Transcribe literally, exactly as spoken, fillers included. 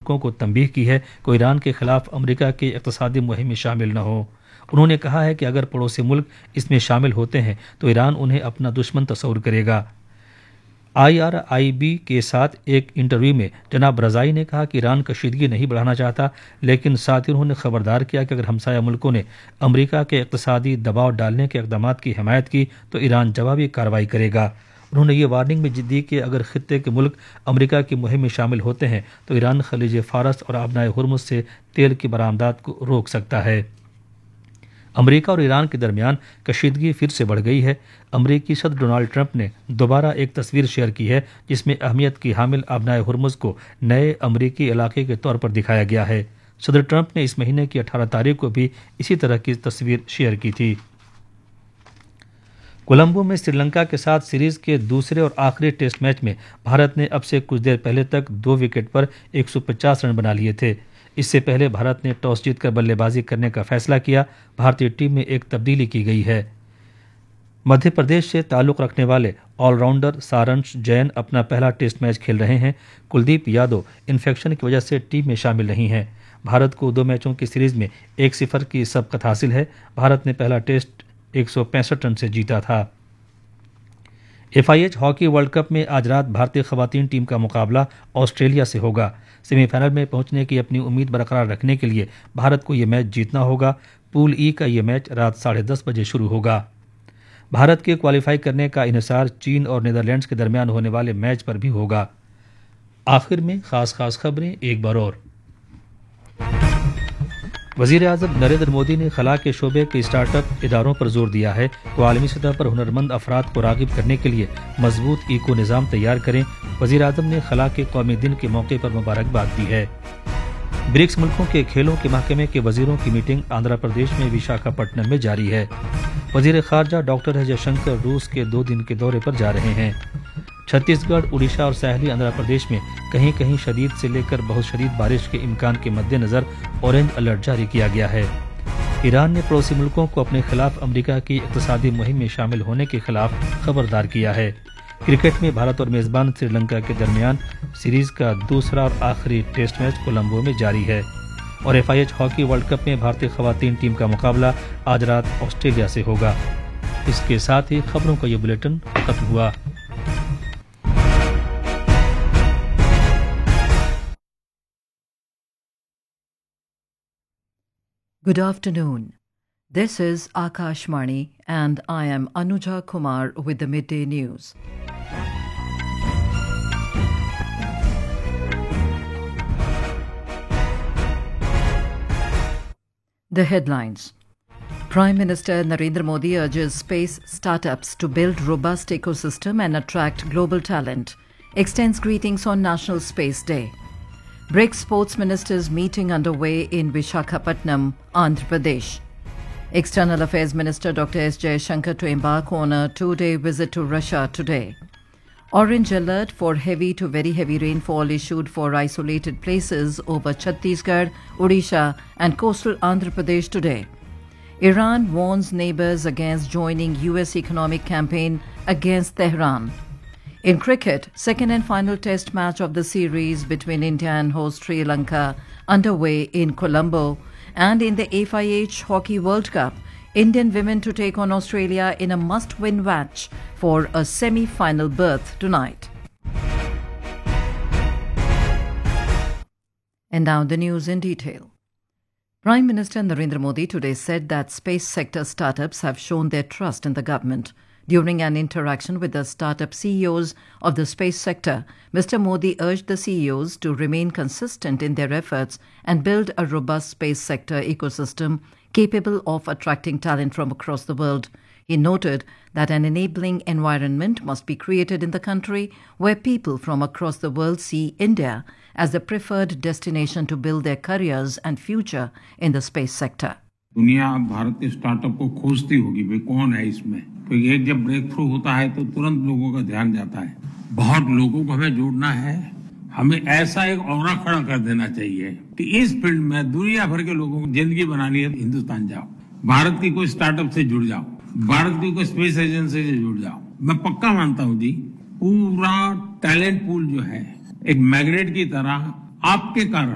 ملکوں کو تنبیہ کی ہے کہ ایران کے خلاف امریکہ کی اقتصادی مہم میں شامل نہ ہو۔ انہوں نے کہا ہے کہ اگر پڑوسی ملک اس میں شامل ہوتے ہیں تو ایران انہیں اپنا دشمن تصور کرے گا۔ آئی آر آئی بی کے ساتھ ایک انٹرویو میں جناب رضائی نے کہا کہ ایران کشیدگی نہیں بڑھانا چاہتا، لیکن ساتھ ہی انہوں نے خبردار کیا کہ اگر ہمسایہ ملکوں نے امریکہ کے اقتصادی دباؤ ڈالنے کے اقدامات کی حمایت کی تو ایران جوابی کارروائی کرے گا۔ انہوں نے یہ وارننگ بھی دی کہ اگر خطے کے ملک امریکہ کی مہم میں شامل ہوتے ہیں تو ایران خلیج فارس اور آبنائے ہرمز سے تیل کی برآمدات کو روک سکتا ہے۔ امریکہ اور ایران کے درمیان کشیدگی پھر سے بڑھ گئی ہے۔ امریکی صدر ڈونالڈ ٹرمپ نے دوبارہ ایک تصویر شیئر کی ہے جس میں اہمیت کی حامل آبنائے ہرمز کو نئے امریکی علاقے کے طور پر دکھایا گیا ہے۔ صدر ٹرمپ نے اس مہینے کی اٹھارہ تاریخ کو بھی اسی طرح کی تصویر شیئر کی تھی۔ کولمبو میں سری لنکا کے ساتھ سیریز کے دوسرے اور آخری ٹیسٹ میچ میں بھارت نے اب سے کچھ دیر پہلے تک دو وکٹ پر ایک سو پچاس رن بنا لیے تھے۔ اس سے پہلے بھارت نے ٹاس جیت کر بلے بازی کرنے کا فیصلہ کیا۔ بھارتی ٹیم میں ایک تبدیلی کی گئی ہے۔ مدھیہ پردیش سے تعلق رکھنے والے آل راؤنڈر سارنش جین اپنا پہلا ٹیسٹ میچ کھیل رہے ہیں۔ کلدیپ یادو انفیکشن کی وجہ سے ٹیم میں شامل نہیں ہیں۔ بھارت کو دو میچوں کی سیریز میں ایک صفر کی سبقت حاصل ہے۔ بھارت نے پہلا ٹیسٹ ایک سو پینسٹھ رن سے جیتا تھا۔ F I H hockey world cup میں آج رات بھارتی خواتین ٹیم کا مقابلہ آسٹریلیا سے ہوگا۔ سیمی فائنل میں پہنچنے کی اپنی امید برقرار رکھنے کے لیے بھارت کو یہ میچ جیتنا ہوگا۔ پول ای کا یہ میچ رات ساڑھے دس بجے شروع ہوگا۔ بھارت کے کوالیفائی کرنے کا انحصار چین اور نیدرلینڈز کے درمیان ہونے والے میچ پر بھی ہوگا۔ آخر میں خاص خاص خبریں ایک بار اور۔ وزیر اعظم نریندر مودی نے خلا کے شعبے کے اسٹارٹ اپ اداروں پر زور دیا ہے کہ عالمی سطح پر ہنرمند افراد کو راغب کرنے کے لیے مضبوط ایکو نظام تیار کریں۔ وزیر اعظم نے خلا کے قومی دن کے موقع پر مبارکباد دی ہے۔ برکس ملکوں کے کھیلوں کے محکمے کے وزیروں کی میٹنگ آندھرا پردیش میں وشاکھاپٹنم میں جاری ہے۔ وزیر خارجہ ڈاکٹر ایس جے شنکر روس کے دو دن کے دورے پر جا رہے ہیں۔ چھتیس گڑھ، اڑیسہ اور ساحلی آندھرا پردیش میں کہیں کہیں شدید سے لے کر بہت شدید بارش کے امکان کے مد نظر اورنج الرٹ جاری کیا گیا ہے۔ ایران نے پڑوسی ملکوں کو اپنے خلاف امریکہ کی اقتصادی مہم میں شامل ہونے کے خلاف خبردار کیا ہے۔ کرکٹ میں بھارت اور میزبان سری لنکا کے درمیان سیریز کا دوسرا اور آخری ٹیسٹ میچ کولمبو میں جاری ہے۔ اور F I H hockey world cup میں بھارتی خواتین ٹیم کا مقابلہ آج رات آسٹریلیا سے ہوگا۔ اس کے ساتھ ہی خبروں کا یہ بلیٹن ختم ہوا۔ Good afternoon. This is Akashvani and I am Anuja Kumar with the midday news. The headlines. Prime Minister Narendra Modi urges space startups to build robust ecosystem and attract global talent. Extends greetings on National Space Day. BRICS Sports Ministers meeting underway in Vishakhapatnam, Andhra Pradesh. External Affairs Minister Doctor S. Jaishankar to embark on a two-day visit to Russia today. Orange alert for heavy to very heavy rainfall issued for isolated places over Chhattisgarh, Odisha and coastal Andhra Pradesh today. Iran warns neighbors against joining U S economic campaign against Tehran. In cricket, second and final test match of the series between India and host Sri Lanka underway in Colombo. And in the F I H Hockey World Cup, Indian women to take on Australia in a must-win match for a semi-final berth tonight. And now the news in detail. Prime Minister Narendra Modi today said that space sector startups have shown their trust in the government. During an interaction with the startup C E Os of the space sector, Mister Modi urged the C E Os to remain consistent in their efforts and build a robust space sector ecosystem capable of attracting talent from across the world. He noted that an enabling environment must be created in the country where people from across the world see India as the preferred destination to build their careers and future in the space sector. दुनिया भारत के startup को खोजती होगी, भाई कौन है इसमें, क्योंकि एक जब ब्रेक थ्रू होता है तो तुरंत लोगों का ध्यान जाता है। बहुत लोगों को हमें जोड़ना है। हमें ऐसा एक ऑरा खड़ा कर देना चाहिए कि इस फील्ड में दुनिया भर के लोगों को जिंदगी बनानी है, हिंदुस्तान जाओ, भारत की कोई स्टार्टअप से जुड़ जाओ, भारत की कोई स्पेस एजेंसी से जुड़ जाओ। मैं पक्का मानता हूँ जी, पूरा टैलेंट पूल जो है एक मैग्नेट की तरह आपके कारण